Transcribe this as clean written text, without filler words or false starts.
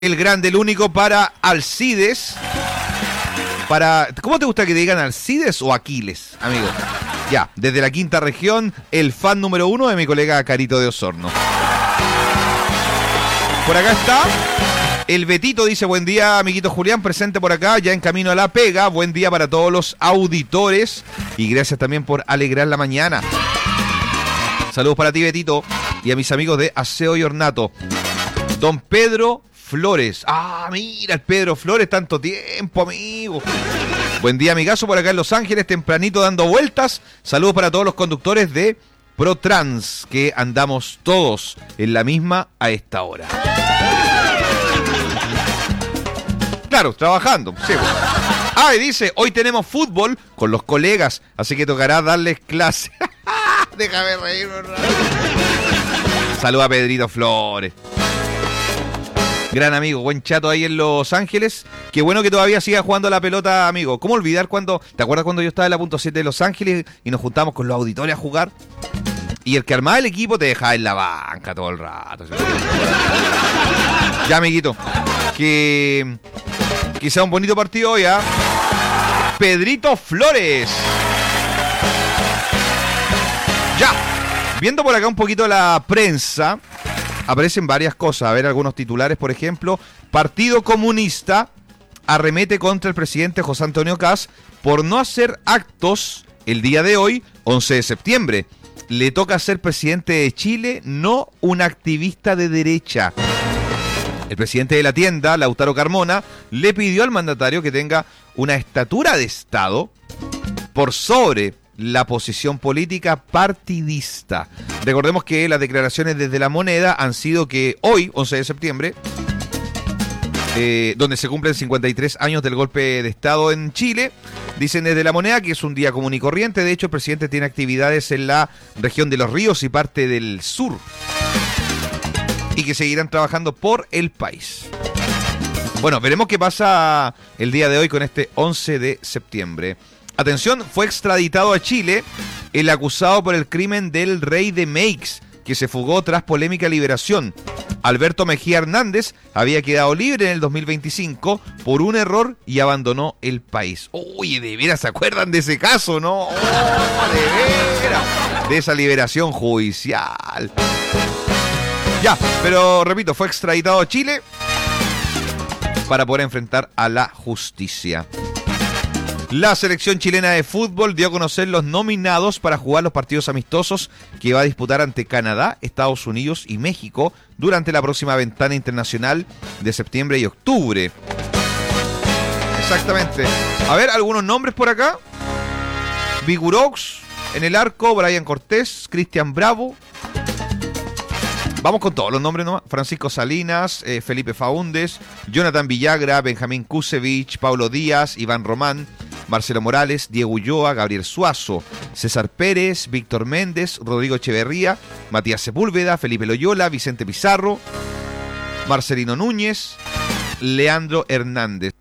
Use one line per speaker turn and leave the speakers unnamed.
El grande, el único para Alcides. ¿Cómo te gusta que te digan Alcides o Aquiles, amigo? Ya, desde la quinta región, el fan número 1 de mi colega Carito de Osorno. Por acá está el Betito, dice: buen día, amiguito Julián, presente por acá, ya en camino a la pega. Buen día para todos los auditores y gracias también por alegrar la mañana. Saludos para ti, Betito, y a mis amigos de Aseo y Ornato. Don Pedro Flores. Ah, mira, el Pedro Flores, tanto tiempo, amigo. Buen día, amigazo, por acá en Los Ángeles, tempranito dando vueltas. Saludos para todos los conductores de ProTrans, que andamos todos en la misma a esta hora. Claro, trabajando, sí. Ah, y dice, hoy tenemos fútbol con los colegas, así que tocará darles clase. Déjame reírme un rato. Saludos a Pedrito Flores. Gran amigo, buen chato ahí en Los Ángeles. Qué bueno que todavía siga jugando la pelota, amigo. ¿Cómo olvidar cuando... ¿Te acuerdas cuando yo estaba en la punto 7 de Los Ángeles y nos juntamos con los auditores a jugar? Y el que armaba el equipo te dejaba en la banca todo el rato. Ya, amiguito. Que sea un bonito partido hoy, ¿ah? Pedrito Flores. Ya. Viendo por acá un poquito la prensa... Aparecen varias cosas, a ver algunos titulares, por ejemplo, Partido Comunista arremete contra el presidente José Antonio Kast por no hacer actos el día de hoy, 11 de septiembre. Le toca ser presidente de Chile, no un activista de derecha. El presidente de la tienda, Lautaro Carmona, le pidió al mandatario que tenga una estatura de Estado por sobre la posición política partidista. Recordemos que las declaraciones desde La Moneda han sido que hoy, 11 de septiembre, donde se cumplen 53 años del golpe de Estado en Chile, dicen desde La Moneda que es un día común y corriente. De hecho, el presidente tiene actividades en la región de Los Ríos y parte del sur, y que seguirán trabajando por el país. Bueno, veremos qué pasa el día de hoy con este 11 de septiembre. Atención, fue extraditado a Chile el acusado por el crimen del Rey de Meix, que se fugó tras polémica liberación. Alberto Mejía Hernández había quedado libre en el 2025 por un error y abandonó el país. Oye, de veras, ¿se acuerdan de ese caso, no? Oh, de veras, de esa liberación judicial. Ya, pero repito, fue extraditado a Chile para poder enfrentar a la justicia. La selección chilena de fútbol dio a conocer los nominados para jugar los partidos amistosos que va a disputar ante Canadá, Estados Unidos y México durante la próxima ventana internacional de septiembre y octubre. Exactamente. A ver, algunos nombres por acá. Vigurox en el arco, Brian Cortés, Cristian Bravo. Vamos con todos los nombres nomás. Francisco Salinas, Felipe Faúndez, Jonathan Villagra, Benjamín Kusevich, Paulo Díaz, Iván Román, Marcelo Morales, Diego Ulloa, Gabriel Suazo, César Pérez, Víctor Méndez, Rodrigo Echeverría, Matías Sepúlveda, Felipe Loyola, Vicente Pizarro, Marcelino Núñez, Leandro Hernández.